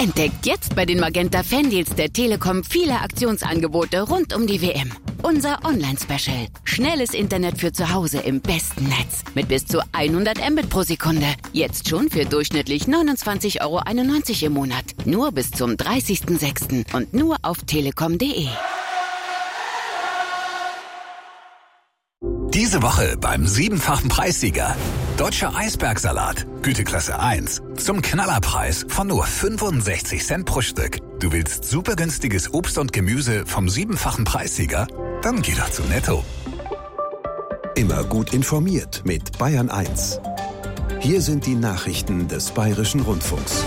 Entdeckt jetzt bei den Magenta Fandeals der Telekom viele Aktionsangebote rund um die WM. Unser Online-Special. Schnelles Internet für zu Hause im besten Netz. Mit bis zu 100 Mbit pro Sekunde. Jetzt schon für durchschnittlich 29,91 € im Monat. Nur bis zum 30.06. und nur auf telekom.de. Diese Woche beim 7-fachen Preissieger. Deutscher Eisbergsalat, Güteklasse 1. Zum Knallerpreis von nur 65 Cent pro Stück. Du willst super günstiges Obst und Gemüse vom 7-fachen Preissieger? Dann geh doch zu Netto. Immer gut informiert mit Bayern 1. Hier sind die Nachrichten des Bayerischen Rundfunks.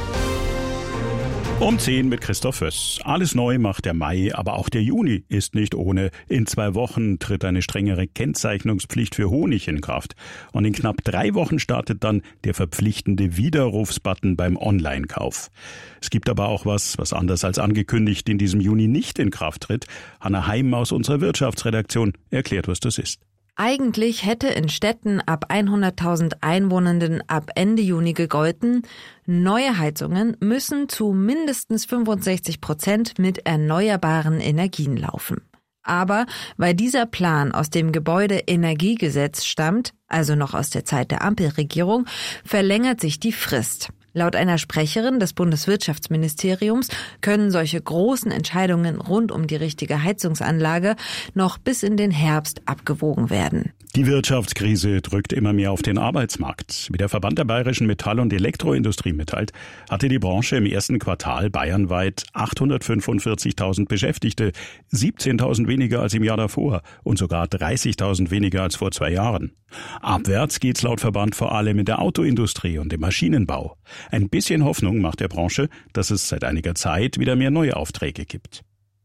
Um 10 mit Christoph Föss. Alles neu macht der Mai, aber auch der Juni ist nicht ohne. In 2 Wochen tritt eine strengere Kennzeichnungspflicht für Honig in Kraft. Und in knapp 3 Wochen startet dann der verpflichtende Widerrufsbutton beim Online-Kauf. Es gibt aber auch was anders als angekündigt in diesem Juni nicht in Kraft tritt. Hanna Heim aus unserer Wirtschaftsredaktion erklärt, was das ist. Eigentlich hätte in Städten ab 100.000 Einwohnenden ab Ende Juni gegolten, neue Heizungen müssen zu mindestens 65% mit erneuerbaren Energien laufen. Aber weil dieser Plan aus dem Gebäudeenergiegesetz stammt, also noch aus der Zeit der Ampelregierung, verlängert sich die Frist. Laut einer Sprecherin des Bundeswirtschaftsministeriums können solche großen Entscheidungen rund um die richtige Heizungsanlage noch bis in den Herbst abgewogen werden. Die Wirtschaftskrise drückt immer mehr auf den Arbeitsmarkt. Wie der Verband der bayerischen Metall- und Elektroindustrie mitteilt, hatte die Branche im ersten Quartal bayernweit 845.000 Beschäftigte, 17.000 weniger als im Jahr davor und sogar 30.000 weniger als vor 2 Jahren. Abwärts geht's laut Verband vor allem in der Autoindustrie und im Maschinenbau. Ein bisschen Hoffnung macht der Branche, dass es seit einiger Zeit wieder mehr neue Aufträge gibt.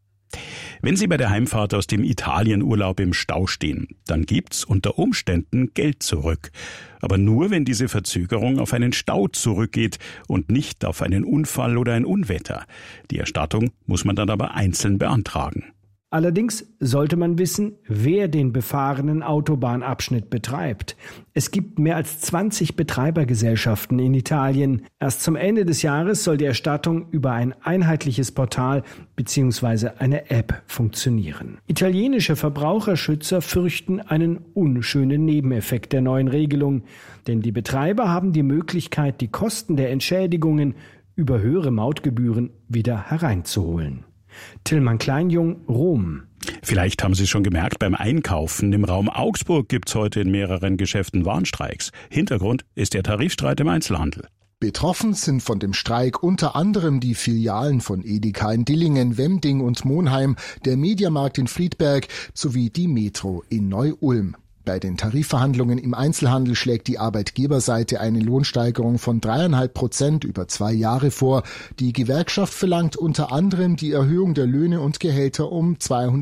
Wenn Sie bei der Heimfahrt aus dem Italienurlaub im Stau stehen, dann gibt's unter Umständen Geld zurück. Aber nur, wenn diese Verzögerung auf einen Stau zurückgeht und nicht auf einen Unfall oder ein Unwetter. Die Erstattung muss man dann aber einzeln beantragen. Allerdings sollte man wissen, wer den befahrenen Autobahnabschnitt betreibt. Es gibt mehr als 20 Betreibergesellschaften in Italien. Erst zum Ende des Jahres soll die Erstattung über ein einheitliches Portal bzw. eine App funktionieren. Italienische Verbraucherschützer fürchten einen unschönen Nebeneffekt der neuen Regelung, denn die Betreiber haben die Möglichkeit, die Kosten der Entschädigungen über höhere Mautgebühren wieder hereinzuholen. Tillmann Kleinjung, Rom. Vielleicht haben Sie es schon gemerkt, beim Einkaufen im Raum Augsburg gibt's heute in mehreren Geschäften Warnstreiks. Hintergrund ist der Tarifstreit im Einzelhandel. Betroffen sind von dem Streik unter anderem die Filialen von Edeka in Dillingen, Wemding und Monheim, der Mediamarkt in Friedberg sowie die Metro in Neu-Ulm. Bei den Tarifverhandlungen im Einzelhandel schlägt die Arbeitgeberseite eine Lohnsteigerung von 3,5% über 2 Jahre vor. Die Gewerkschaft verlangt unter anderem die Erhöhung der Löhne und Gehälter um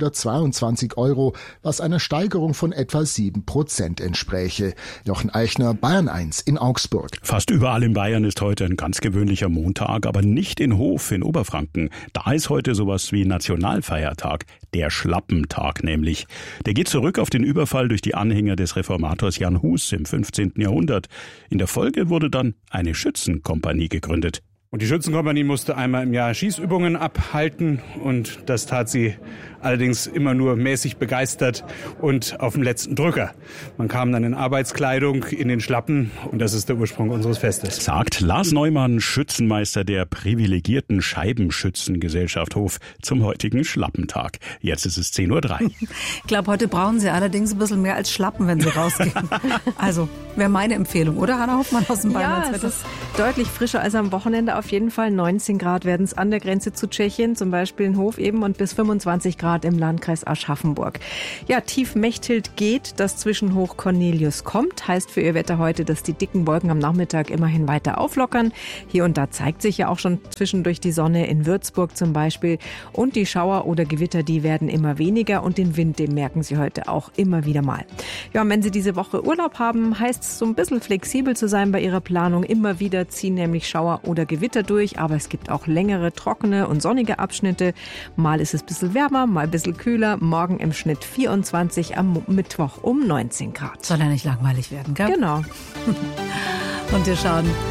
222 €, was einer Steigerung von etwa 7% entspräche. Jochen Eichner, Bayern 1 in Augsburg. Fast überall in Bayern ist heute ein ganz gewöhnlicher Montag, aber nicht in Hof in Oberfranken. Da ist heute sowas wie Nationalfeiertag, der Schlappentag nämlich. Der geht zurück auf den Überfall durch die Anhänger des Reformators Jan Hus im 15. Jahrhundert. In der Folge wurde dann eine Schützenkompanie gegründet. Und die Schützenkompanie musste einmal im Jahr Schießübungen abhalten und das tat sie allerdings immer nur mäßig begeistert und auf dem letzten Drücker. Man kam dann in Arbeitskleidung in den Schlappen und das ist der Ursprung unseres Festes. Sagt Lars Neumann, Schützenmeister der privilegierten Scheibenschützengesellschaft Hof zum heutigen Schlappentag. Jetzt ist es 10:03 Uhr. Ich glaube, heute brauchen Sie allerdings ein bisschen mehr als Schlappen, wenn Sie rausgehen. Also, wäre meine Empfehlung, oder Hanna Hoffmann aus dem Bayern? Ja, es ist deutlich frischer als am Wochenende auf jeden Fall. 19 Grad werden es an der Grenze zu Tschechien, zum Beispiel in Hof eben, und bis 25 Grad im Landkreis Aschaffenburg. Ja, tief Mechthild geht, das Zwischenhoch Cornelius kommt. Heißt für Ihr Wetter heute, dass die dicken Wolken am Nachmittag immerhin weiter auflockern. Hier und da zeigt sich ja auch schon zwischendurch die Sonne, in Würzburg zum Beispiel. Und die Schauer oder Gewitter, die werden immer weniger und den Wind, den merken Sie heute auch immer wieder mal. Ja, und wenn Sie diese Woche Urlaub haben, heißt es so ein bisschen flexibel zu sein bei Ihrer Planung. Immer wieder ziehen nämlich Schauer oder Gewitter durch, aber es gibt auch längere, trockene und sonnige Abschnitte. Mal ist es ein bisschen wärmer, mal ein bisschen kühler. Morgen im Schnitt 24, am Mittwoch um 19 Grad. Soll ja nicht langweilig werden, gell? Genau. Und wir schauen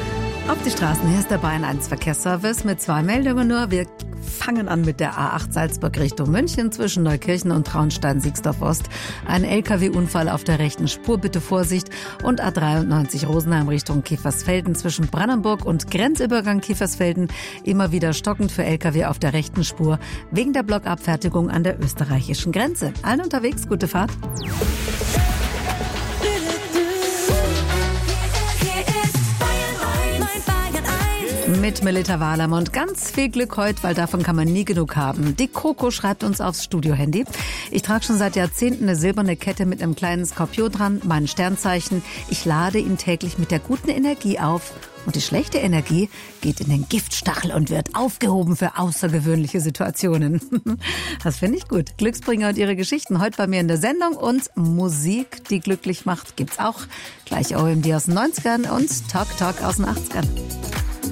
Auf die Straßen, hier ist der Bayern 1 Verkehrsservice mit 2 Meldungen nur. Wir fangen an mit der A8 Salzburg Richtung München zwischen Neukirchen und Traunstein-Siegsdorf-Ost. Ein LKW-Unfall auf der rechten Spur, bitte Vorsicht. Und A93 Rosenheim Richtung Kiefersfelden zwischen Brannenburg und Grenzübergang Kiefersfelden. Immer wieder stockend für LKW auf der rechten Spur wegen der Blockabfertigung an der österreichischen Grenze. Allen unterwegs, gute Fahrt. Mit Melita Wahlam und ganz viel Glück heute, weil davon kann man nie genug haben. Die Coco schreibt uns aufs Studio-Handy. Ich trage schon seit Jahrzehnten eine silberne Kette mit einem kleinen Skorpion dran, mein Sternzeichen. Ich lade ihn täglich mit der guten Energie auf. Und die schlechte Energie geht in den Giftstachel und wird aufgehoben für außergewöhnliche Situationen. Das finde ich gut. Glücksbringer und ihre Geschichten heute bei mir in der Sendung. Und Musik, die glücklich macht, gibt's auch. Gleich OMD aus den 90ern und Talk Talk aus den 80ern.